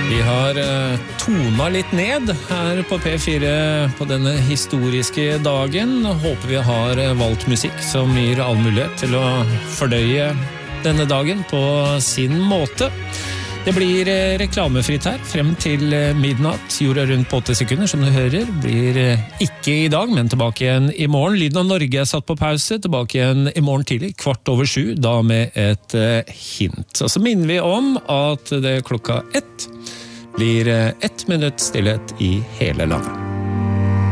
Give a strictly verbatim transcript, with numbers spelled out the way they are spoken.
Vi har uh, tona litt ned her på P fire på denne historiske dagen. Håper vi har uh, valgt musikk som gir all mulighet til å fordøye denne dagen på sin måte. Det blir uh, reklamefritt her frem til uh, midnatt. Jorda rundt på åtte sekunder, som du hører, blir uh, ikke i dag, men tilbake igjen i morgen. Lyden av Norge er satt på pause, tilbake igjen i morgen tidlig, kvart over sju, da med et uh, hint. Og så minner vi om at det klokka ett blir ett minutt stillhet i hele landet.